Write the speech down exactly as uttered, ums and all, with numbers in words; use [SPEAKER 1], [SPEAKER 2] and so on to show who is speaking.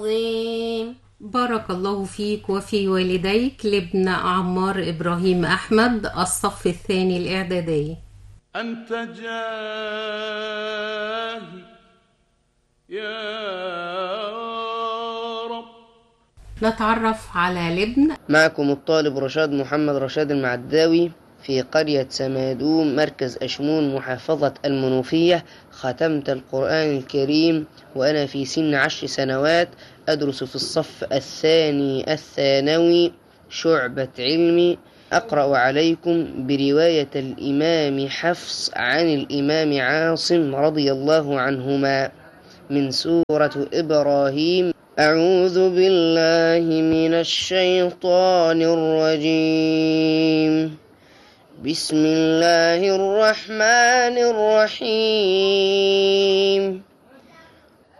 [SPEAKER 1] بارك الله فيك وفي والديك لابن عمار إبراهيم أحمد، الصف الثاني الإعدادي.
[SPEAKER 2] أنت جاهي يا رب.
[SPEAKER 1] نتعرف على لابن.
[SPEAKER 3] معكم الطالب رشاد محمد رشاد المعداوي في قرية سمادوم مركز أشمون محافظة المنوفية. ختمت القرآن الكريم وأنا في سن عشر سنوات، أدرس في الصف الثاني الثانوي شعبة علمي. أقرأ عليكم برواية الإمام حفص عن الإمام عاصم رضي الله عنهما من سورة إبراهيم. أعوذ بالله من الشيطان الرجيم. بسم الله الرحمن الرحيم.